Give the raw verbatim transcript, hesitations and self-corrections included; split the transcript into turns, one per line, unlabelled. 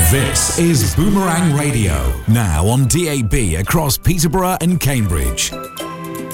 This is Boomerang Radio, now on D A B across Peterborough and Cambridge.